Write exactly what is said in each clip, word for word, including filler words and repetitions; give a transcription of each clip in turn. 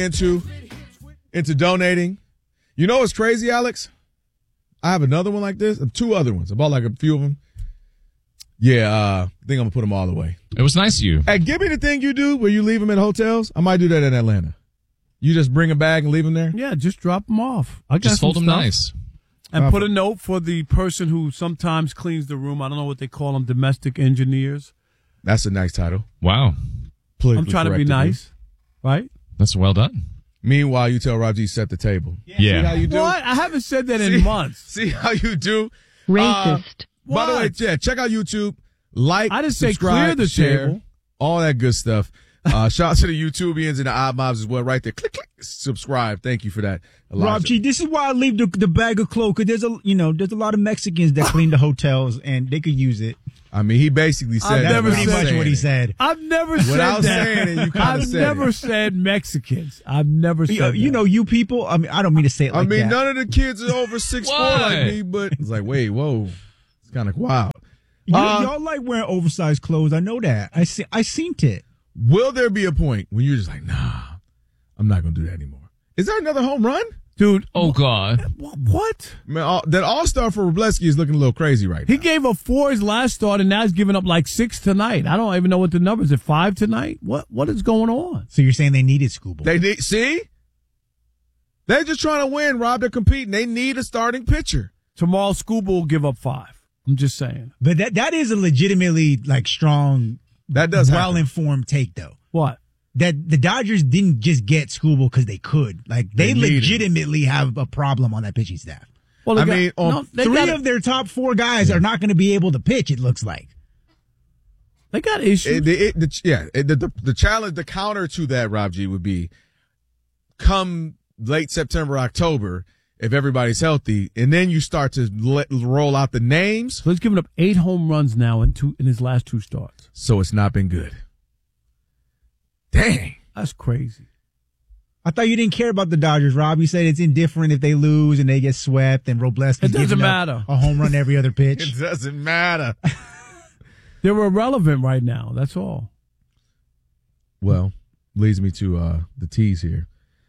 into into donating. You know what's crazy, Alex? I have another one like this. Two other ones. I bought like a few of them. Yeah, uh, I think I'm going to put them all away. It was nice of you. Hey, give me the thing you do where you leave them in hotels. I might do that in Atlanta. You just bring a bag and leave them there? Yeah, just drop them off. I got just fold them stuff. nice. And put a note for the person who sometimes cleans the room. I don't know what they call them, domestic engineers. That's a nice title. Wow. Politically I'm trying to be nice, right? That's well done. Meanwhile, you tell Rob G set the table. Yeah. See how you do? What? I haven't said that see, in months. See how you do? Racist. Uh, by the way, yeah, check out YouTube. Like, I just say subscribe, clear the share, table. all that good stuff. Uh, shout out to the YouTubians and the odd mobs as well, right there. Click, click, subscribe. Thank you for that, Elijah. Rob G, this is why I leave the, the bag of clothes. Cause there's a, you know, there's a lot of Mexicans that clean the hotels and they could use it. I mean, he basically said That's that pretty much saying what he it. said. I've never said Without that. saying it, you kind of I've said never it. said Mexicans. I've never said You, uh, that. you know, you people, I mean, I don't mean to say it I like mean, that. none of the kids are over six foot four like me, but it's like, wait, whoa. It's kind of wild. You, Uh, y'all like wearing oversized clothes. I know that. I see, I seen it. Will there be a point when you're just like, nah, I'm not going to do that anymore? Is there another home run? Dude. Oh, God. What? Man, all, that all-star for Robleski is looking a little crazy right now. He gave up four his last start, and now he's giving up like six tonight. I don't even know what the number is. Is it five tonight? What What is going on? So you're saying they needed Scooble? They need, see? They're just trying to win, Rob. They're competing. They need a starting pitcher. Tomorrow, Scooble will give up five. I'm just saying. But that that is a legitimately like strong, That does happen. well-informed take, though. What? That the Dodgers didn't just get Scooble because they could. Like, they, They need him. legitimately have a problem on that pitching staff. Well, they I got- mean, on no, they Three got, of their top four guys are not going to be able to pitch, it looks like. they got issues. It, it, the, yeah, it, the, the the challenge, the counter to that, Rob G, would be come late September, October, if everybody's healthy, and then you start to let, roll out the names. so he's given up eight home runs now in two in his last two starts. So it's not been good. Dang. That's crazy. I thought you didn't care about the Dodgers, Rob. You said it's indifferent if they lose and they get swept, and Robleski's It doesn't giving up matter. a home run every other pitch. It doesn't matter. They're irrelevant right now. That's all. Well, leads me to uh, the tease here.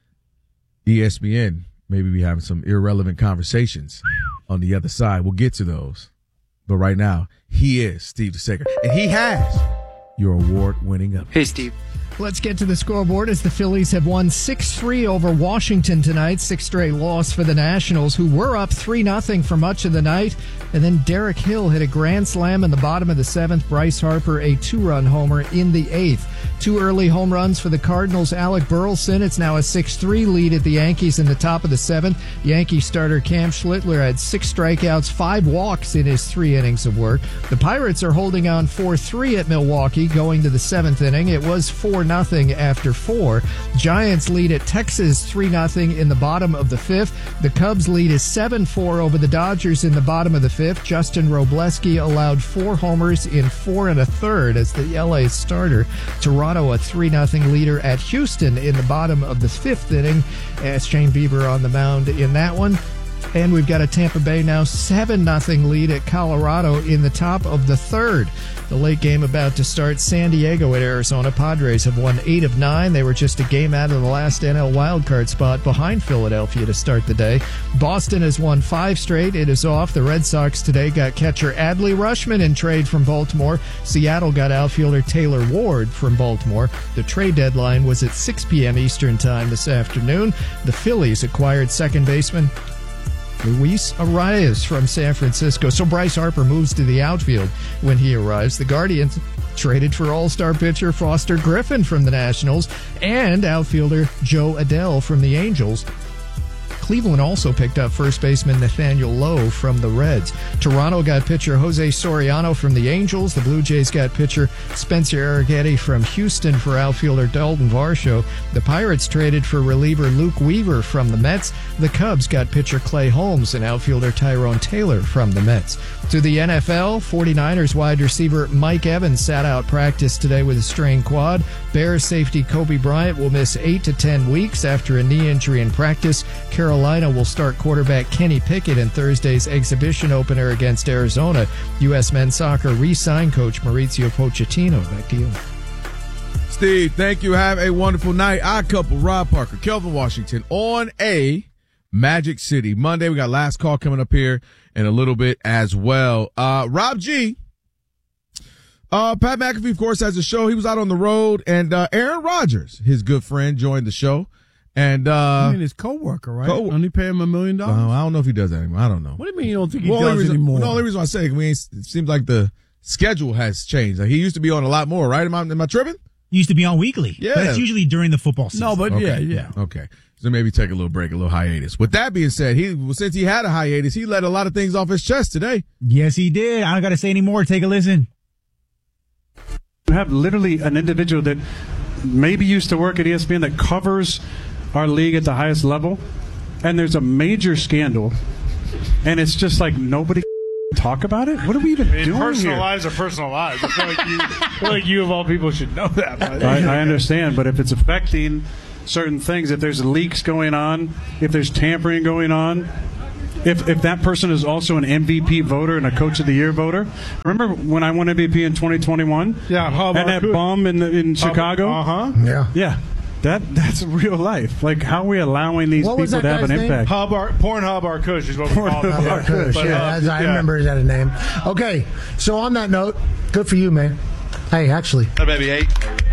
E S P N maybe be having some irrelevant conversations on the other side. We'll get to those. But right now, he is Steve DeSager, and he has your award-winning up. Hey, Steve. Let's get to the scoreboard as the Phillies have won six three over Washington tonight. Sixth straight loss for the Nationals, who were up three nothing for much of the night. And then Derek Hill hit a grand slam in the bottom of the seventh. Bryce Harper a two-run homer in the eighth. Two early home runs for the Cardinals. Alec Burleson, it's now a six three lead at the Yankees in the top of the seventh. Yankee starter Cam Schlittler had six strikeouts, five walks in his three innings of work. The Pirates are holding on four three at Milwaukee going to the seventh inning. It was four nothing after four. Giants lead at Texas three nothing in the bottom of the fifth. The Cubs lead is seven four over the Dodgers in the bottom of the fifth. Justin Robleski allowed four homers in four and a third as the L A starter. Toronto a three nothing leader at Houston in the bottom of the fifth inning as Shane Bieber on the mound in that one. And we've got a Tampa Bay now seven nothing lead at Colorado in the top of the third. The late game about to start. San Diego at Arizona. Padres have won eight of nine. They were just a game out of the last N L wildcard spot behind Philadelphia to start the day. Boston has won five straight. It is off. The Red Sox today got catcher Adley Rutschman in trade from Baltimore. Seattle got outfielder Taylor Ward from Baltimore. The trade deadline was at six p.m. Eastern time this afternoon. The Phillies acquired second baseman Luis Arias from San Francisco. So Bryce Harper moves to the outfield when he arrives. The Guardians traded for all-star pitcher Foster Griffin from the Nationals and outfielder Joe Adell from the Angels. Cleveland also picked up first baseman Nathaniel Lowe from the Reds. Toronto got pitcher Jose Soriano from the Angels. The Blue Jays got pitcher Spencer Arrighetti from Houston for outfielder Dalton Varsho. The Pirates traded for reliever Luke Weaver from the Mets. The Cubs got pitcher Clay Holmes and outfielder Tyrone Taylor from the Mets. To the N F L, 49ers wide receiver Mike Evans sat out practice today with a strained quad. Bears safety Kobe Bryant will miss eight to ten weeks after a knee injury in practice. Carolina will start quarterback Kenny Pickett in Thursday's exhibition opener against Arizona. U S men's soccer re-signed coach Mauricio Pochettino. Back to you. Steve. Thank you. Have a wonderful night. Odd Couple, Rob Parker, Kelvin Washington on a Magic City Monday. We got last call coming up here in a little bit as well. Uh, Rob G. Uh, Pat McAfee, of course, has a show. He was out on the road, and uh, Aaron Rodgers, his good friend, joined the show. And uh, I mean, his coworker, right? Co- Only pay him a million dollars. Uh, I don't know if he does that anymore. I don't know. What do you mean you don't think he well, does reason, anymore? Well, the only reason I say it, we ain't, it seems like the schedule has changed. Like he used to be on a lot more, right? Am I, am I tripping? Used to be on weekly. Yeah. But it's usually during the football season. No, but Okay. yeah, yeah. Okay. So maybe take a little break, a little hiatus. With that being said, he since he had a hiatus, he let a lot of things off his chest today. Yes, he did. I don't got to say any more. Take a listen. You have literally an individual that maybe used to work at E S P N that covers our league at the highest level, and there's a major scandal, and it's just like nobody talk about it. What are we even I mean, doing personal here? lives are personal lives. I feel like you, I feel like you of all people should know that. But. I, I understand, but if it's affecting certain things, if there's leaks going on, if there's tampering going on, if if that person is also an M V P voter and a Coach of the Year voter. Remember when I won M V P in twenty twenty-one? Yeah, how and about that Cook? bum in the, in Chicago. Uh huh. Yeah. Yeah, that that's real life. Like how are we allowing these What was people to that have an guy's name? impact? Hub Ar- Pornhub our Kush is what we call it. Pornhub our Kush, But, yeah, uh, as I yeah. remember that name. Okay, so on that note, good for you, man. Hey, actually, Oh, baby, eight.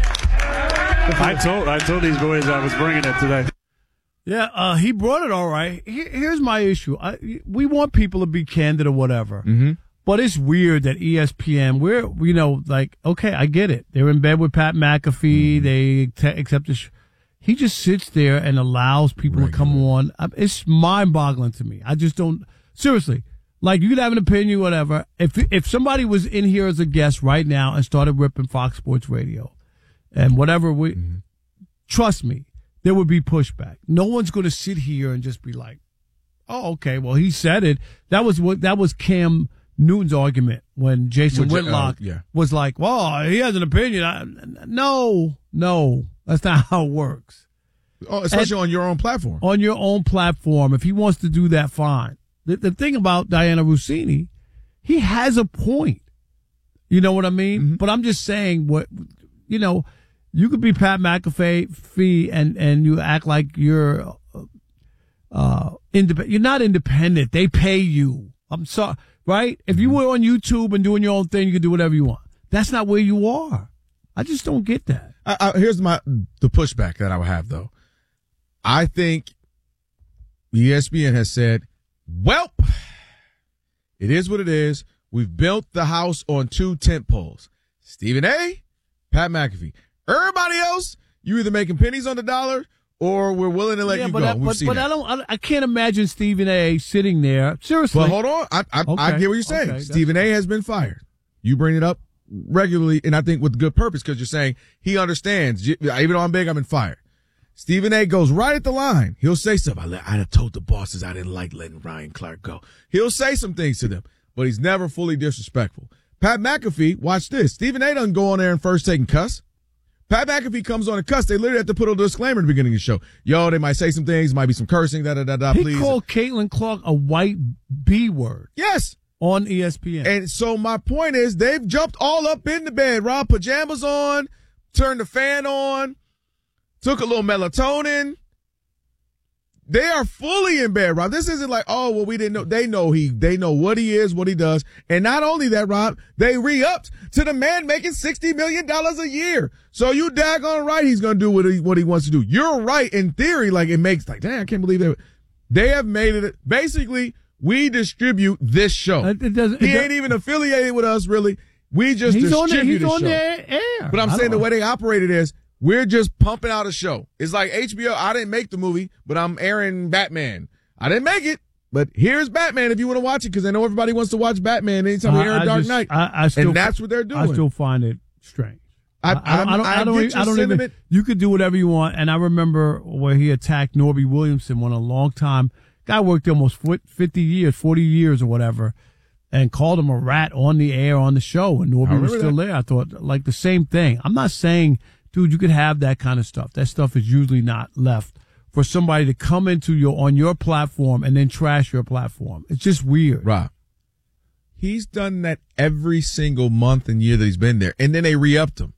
I told I told these boys I was bringing it today. Yeah, uh, he brought it all right. Here, here's my issue. I, we want people to be candid or whatever. Mm-hmm. But it's weird that E S P N, we're, you know, like, okay, I get it. They're in bed with Pat McAfee. Mm-hmm. They te- accept the sh- He just sits there and allows people Regular. to come on. I- It's mind-boggling to me. I just don't, seriously, like, you could have an opinion, whatever. If if somebody was in here as a guest right now and started ripping Fox Sports Radio and whatever, we Mm-hmm. trust me, there would be pushback. No one's going to sit here and just be like, oh, okay, well, he said it. That was what, that was Cam Newton's argument when Jason Which, uh, Whitlock yeah. was like, well, he has an opinion. I, no, no, that's not how it works. Oh, especially And- on your own platform. On your own platform, if he wants to do that, fine. The, the thing about Diana Rossini, he has a point. You know what I mean? Mm-hmm. But I'm just saying what, you know, you could be Pat McAfee fee and, and you act like you're, uh, independent. You're not independent. They pay you. I'm sorry, right? If you were on YouTube and doing your own thing, you could do whatever you want. That's not where you are. I just don't get that. I, I, here's my the pushback that I would have, though. I think E S P N has said, well, it is what it is. We've built the house on two tent poles. Stephen A., Pat McAfee. Everybody else, you either making pennies on the dollar or we're willing to let yeah, you but go. I, We've but, seen but that. I don't. I, I can't imagine Stephen A. sitting there. Seriously. But hold on. I, I, I Okay. get what you're saying. Okay, Stephen A. has been fired. You bring it up regularly, and I think with good purpose, because you're saying he understands. Even though I'm big, I've been fired. Stephen A. goes right at the line. He'll say something. I let, I'd have told the bosses I didn't like letting Ryan Clark go. He'll say some things to them, but he's never fully disrespectful. Pat McAfee, watch this. Stephen A. doesn't go on there and first take and cuss. Pat McAfee comes on and cuss. They literally have to put a disclaimer at the beginning of the show. Yo, they might say some things, might be some cursing, da da da da. He Please. called Caitlin Clark a white B word Yes. on E S P N. And so my point is they've jumped all up in the bed. Rob, pajamas on, turned the fan on, took a little melatonin. They are fully in bed, Rob. This isn't like, oh, well, we didn't know. They know he, they know what he is, what he does. And not only that, Rob, they re-upped to the man making sixty million dollars a year. So you daggone right he's going to do what he, what he wants to do. You're right in theory. Like it makes like, dang, I can't believe that. They have made it. Basically, we distribute this show. It- it doesn't- he it ain't even affiliated with us, really. We just he's distribute on the, he's the on show. the air. But I'm I saying the don't- way they operate it is we're just pumping out a show. It's like H B O. I didn't make the movie, but I'm airing Batman. I didn't make it, but here's Batman if you want to watch it, because I know everybody wants to watch Batman anytime we I- air I a Dark just- Knight. I, I still, and that's what they're doing. I still find it strange. I- I, I, I don't. I I don't, get even, your I don't even. sentiment. You could do whatever you want. And I remember where he attacked Norby Williamson when a long time guy worked there almost fifty years, forty years or whatever, and called him a rat on the air on the show. And I Norby was remember still that. there. I thought like the same thing. I'm not saying, dude, you could have that kind of stuff. That stuff is usually not left for somebody to come into your on your platform and then trash your platform. It's just weird. Rob, he's done that every single month and year that he's been there, and then they re-upped him.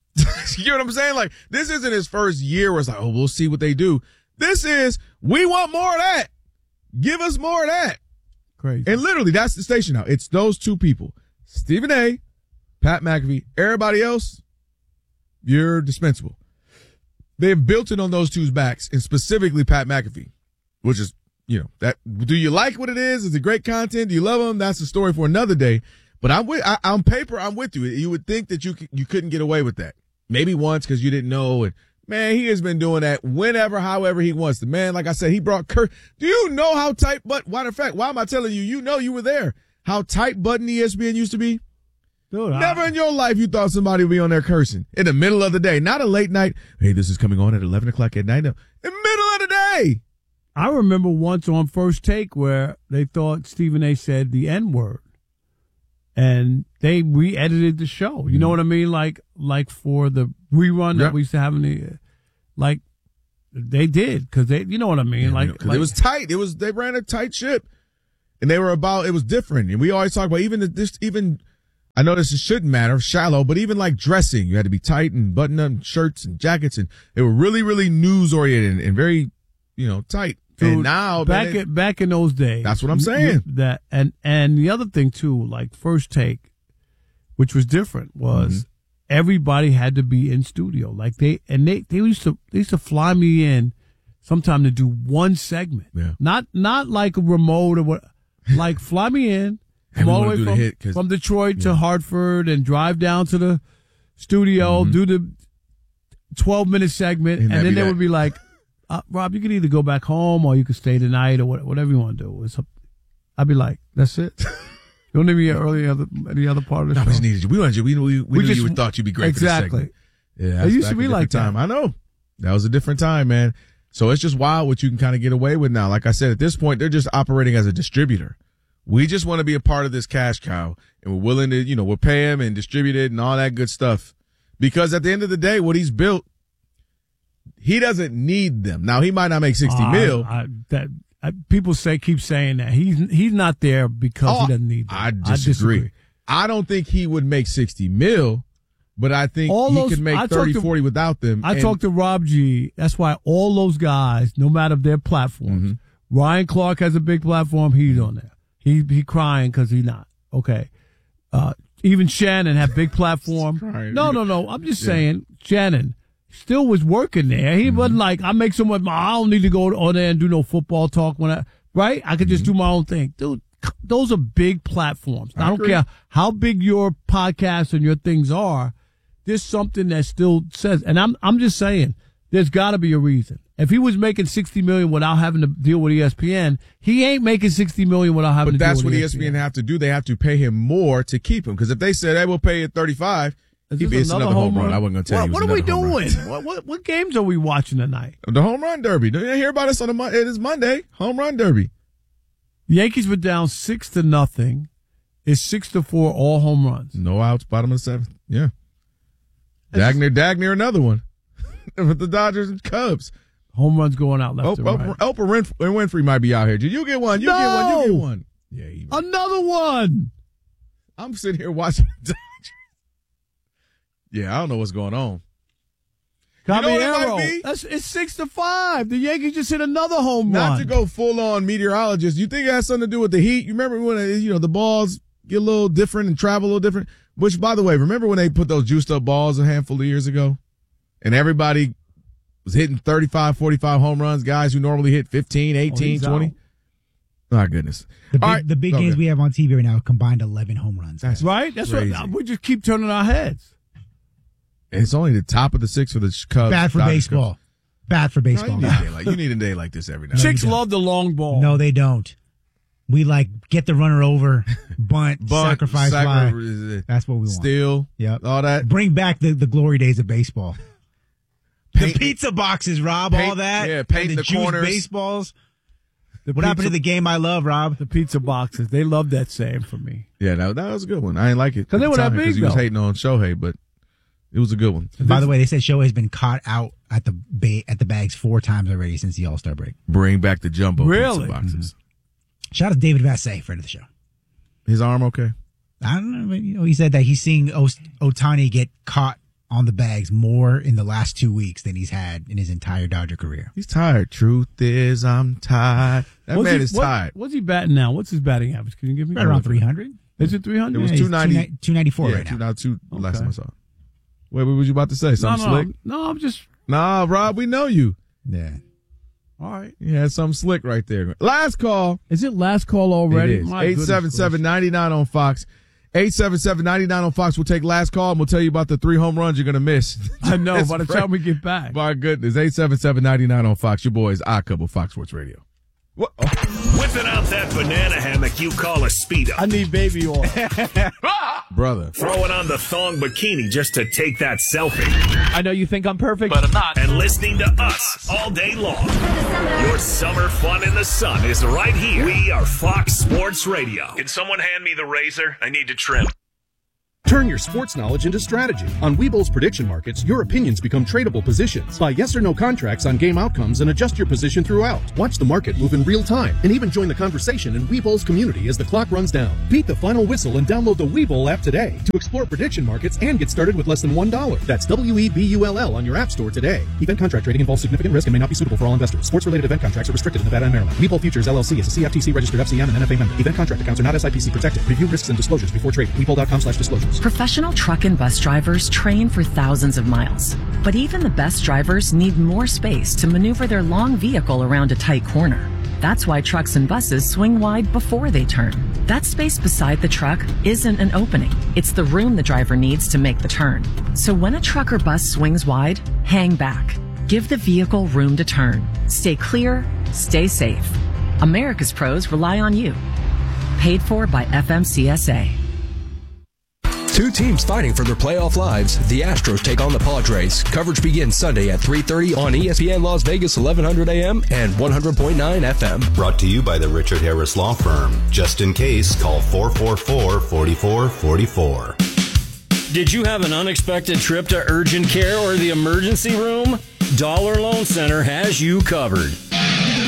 You know what I'm saying? Like, this isn't his first year where it's like, oh, we'll see what they do. This is, we want more of that. Give us more of that. Crazy. And literally, that's the station now. It's those two people. Stephen A., Pat McAfee. Everybody else, you're dispensable. They've built it on those two's backs, and specifically Pat McAfee, which is, you know, that. Do you like what it is? Is it great content? Do you love them? That's a story for another day. But I'm with, I, on paper, I'm with you. You would think that you you couldn't get away with that. Maybe once because you didn't know. And man, he has been doing that whenever, however he wants. The man, like I said, he brought Kurt. Do you know how tight? But matter of fact, why am I telling you? You know, you were there. How tight button E S P N used to be. Dude, Never I, in your life you thought somebody would be on there cursing in the middle of the day, not a late night. Hey, this is coming on at eleven o'clock at night. No, in the middle of the day. I remember once on First Take where they thought Stephen A. said the N word, and they re-edited the show. You know what I mean? Like, like for the rerun that Yep. we used to have in the, like, they did because they, you know what I mean? Yeah, like, you know, 'cause like, it was tight. It was they ran a tight ship, and they were about. It was different, and we always talk about even the, this. Even I know this shouldn't matter, shallow, but even like dressing, you had to be tight and button up shirts and jackets, and they were really, really news oriented and, and very, you know, tight. Dude, and now, back man, in, back in those days, That's what I'm you- saying. you- That and and the other thing too, like First Take, which was different, was Mm-hmm. everybody had to be in studio. Like they and they they used to they used to fly me in sometime to do one segment, Yeah. not not like a remote or what, like fly me in, And come we all the wanna way do the from, hit 'cause- from Detroit to Hartford and drive down to the studio, Mm-hmm. do the twelve minute segment, And and, that'd then be they that. would be like, uh, Rob, you can either go back home or you can stay tonight or what, whatever you want to do. It's up. I'd be like, that's it. You don't need me early other any other part of the no, show. we just needed you. We wanted you. We we, we, We knew just- you would thought you'd be great exactly. for this segment. Yeah, It that's used to back be a different like that. time. I know. That was a different time, man. So it's just wild what you can kind of get away with now. Like I said, at this point, they're just operating as a distributor. We just want to be a part of this cash cow, and we're willing to, you know, we'll pay him and distribute it and all that good stuff. Because at the end of the day, what he's built, he doesn't need them. Now, he might not make sixty Uh, mil. I, that I, people say keep saying that he's he's not there because Oh, he doesn't need them. I disagree. I don't think he would make sixty mil, but I think All he those- could make I talked thirty, to- forty without them. I And- talked to Rob G. That's why all those guys, no matter their platforms, Mm-hmm. Ryan Clark has a big platform. He's on there. He he crying because he's not okay. Uh, even Shannon had big platform. Crying. No, no, no. I'm just Yeah. saying, Shannon still was working there. He wasn't like I make so much. I don't need to go on there and do no football talk when I right. I could just do my own thing, dude. Those are big platforms. I, I don't agree. care how big your podcast and your things are. There's something that still says, and I'm I'm just saying, there's got to be a reason. If he was making sixty million without having to deal with E S P N, he ain't making sixty million without having But to that's deal what with E S P N have to do. They have to pay him more to keep him. Because if they said, hey, we'll pay you thirty-five, Is he'd this be it's another home run. I wasn't going to tell what, you. What it are was we another home run. doing? what, what what games are we watching tonight? The home run derby. Don't you hear about us on the Mon- it is Monday? Home run derby. Yankees were down six to nothing. It's six to four, all home runs. No outs, bottom of the seventh. Yeah. Dagner, Dagner, another one. With the Dodgers and Cubs. Home runs going out left Oh, and right. Oprah, Oprah Winfrey, Winfrey might be out here. You get one. You get one. You No! get one. Yeah, he, Another one. I'm sitting here watching the Dodgers. Yeah, I don't know what's going on. You know what it might Caballero. be? That's it's six to five. The Yankees just hit another home Not run. to go full on meteorologist. You think it has something to do with the heat? You remember when uh, you know the balls get a little different and travel a little different? Which, by the way, remember when they put those juiced up balls a handful of years ago, and everybody was hitting thirty-five, forty-five home runs, guys who normally hit fifteen, eighteen, he's twenty. out. My goodness. The big, All right. the big Okay. games we have on T V right now combined eleven home runs. That's Right? That's crazy. what we just keep turning our heads. And it's only the top of the six for the Cubs. Bad for Dodgers, baseball. Cubs. Bad for No, you, baseball. need a day like, you need a day like this every now and Chicks don't. love the long ball. No, they don't. We like get the runner over, bunt, Bunt, sacrifice sacri- fly. That's what we want. Steal. Yep. All that. Bring back the, the glory days of baseball. Paint- the pizza boxes, Rob, paint- all that. yeah, paint and the the, juiced corners. baseballs. The What happened pizza- to the game I love, Rob? The pizza boxes. They love that saying for me. Yeah, that, that was a good one. I didn't like it. 'Cause they at were the that time, big, 'cause he was though. hating on Shohei, but it was a good one. By the way, they said Shohei's been caught out at the ba- at the bags four times already since the All Star break. Bring back the jumbo Really? pizza boxes. Shout out to David Vassay, friend of the show. His arm okay? I don't know, but, you know, he said that he's seeing o- Otani get caught on the bags more in the last two weeks than he's had in his entire Dodger career. He's tired. Truth is, I'm tired. That What's man he, is what, tired. What's he batting now? What's his batting average? Can you give me Right around three hundred. Is it three It hundred? was Yeah, he's two ninety. two ninety-four Yeah, right now. two ninety-two last Okay. time I saw it. Wait, what was you about to say? No, Something no, slick? no. I'm just Nah, Rob, we know you. Yeah. all right. You had something slick right there. Last call. Is it last call already? It is. My eight goodness seven seven, nine nine on Fox. eight seven seven, nine nine on Fox. We'll take last call, and we'll tell you about the three home runs you're going to miss. I know. That's By the right. time we get back. My goodness. eight seven seven, nine nine on Fox. Your boys, I Couple Fox Sports Radio. What? Oh. Whipping out that banana hammock you call a Speedo. I need baby oil. Brother. Throwing on the thong bikini just to take that selfie. I know you think I'm perfect, but I'm not. And listening to us all day long. Your summer fun in the sun is right here. We are Fox Sports Radio. Can someone hand me the razor? I need to trim. Turn your sports knowledge into strategy. On Webull's prediction markets, your opinions become tradable positions. Buy yes or no contracts on game outcomes and adjust your position throughout. Watch the market move in real time and even join the conversation in Webull's community as the clock runs down. Beat the final whistle and download the Webull app today to explore prediction markets and get started with less than one dollar. That's W E B U L L on your app store today. Event contract trading involves significant risk and may not be suitable for all investors. Sports-related event contracts are restricted in Nevada and Maryland. Webull Futures, L L C is a C F T C-registered F C M and N F A member. Event contract accounts are not S I P C protected. Review risks and disclosures before trading. Webull dot com slash disclosures. Professional truck and bus drivers train for thousands of miles. But even the best drivers need more space to maneuver their long vehicle around a tight corner. That's why trucks and buses swing wide before they turn. That space beside the truck isn't an opening. It's the room the driver needs to make the turn. So when a truck or bus swings wide, hang back. Give the vehicle room to turn. Stay clear, stay safe. America's pros rely on you. Paid for by F M C S A. Two teams fighting for their playoff lives. The Astros take on the Padres. Coverage begins Sunday at three thirty on E S P N Las Vegas, eleven hundred A M and one hundred point nine F M. Brought to you by the Richard Harris Law Firm. Just in case, call four four four, four four four four. Did you have an unexpected trip to urgent care or the emergency room? Dollar Loan Center has you covered.